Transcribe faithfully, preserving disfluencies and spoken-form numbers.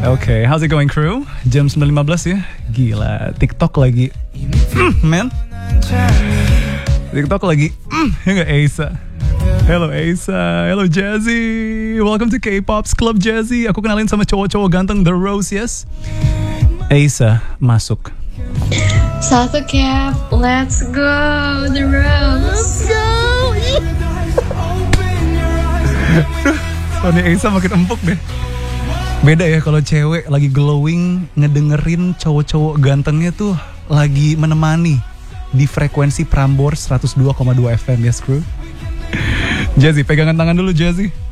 Oke, okay, how's it going crew? Jam sembilan lima belas ya. Gila, TikTok lagi. Mm, man. TikTok lagi. Mm, ya gak Asa? Hello Asa, hello Jazzy. Welcome to K-Pop's Club Jazzy. Aku kenalin sama cowok-cowok ganteng The Rose, yes. Asa, masuk. Satu cap, let's go The Rose. Let's go. Soalnya Asa makin empuk deh. Beda ya kalau cewek lagi glowing ngedengerin cowok-cowok gantengnya tuh lagi menemani di frekuensi Prambors seratus dua koma dua F M ya, yes, crew. Jazzy, pegangan tangan dulu Jazzy.